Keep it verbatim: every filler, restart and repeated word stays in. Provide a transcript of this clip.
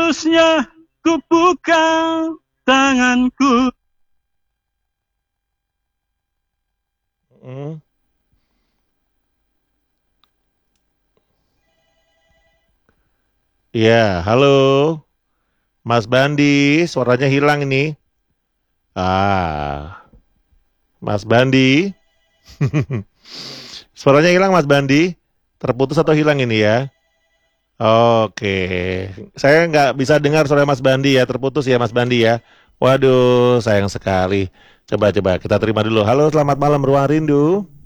Seharusnya ku buka tanganku. Hmm. Iya, halo, Mas Bandi, suaranya hilang ini. Ah, Mas Bandi, suaranya hilang Mas Bandi. Terputus atau hilang ini ya? Oke, saya nggak bisa dengar suara Mas Bandi ya, terputus ya Mas Bandi ya. Waduh, sayang sekali. Coba-coba kita terima dulu. Halo, selamat malam Ruang Rindu.